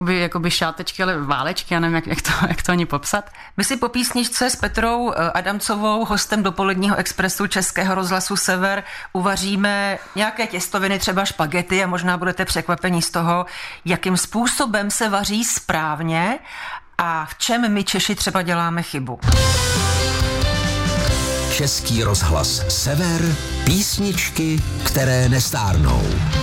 jakoby šátečky, ale válečky, já nevím, jak to ani popsat. My si po písničce s Petrou Adamcovou, hostem Dopoledního expresu Českého rozhlasu Sever, uvaříme nějaké těstoviny, třeba špagety, a možná budete překvapení z toho, jakým způsobem se vaří správně a v čem my Češi třeba děláme chybu. Český rozhlas Sever, písničky, které nestárnou.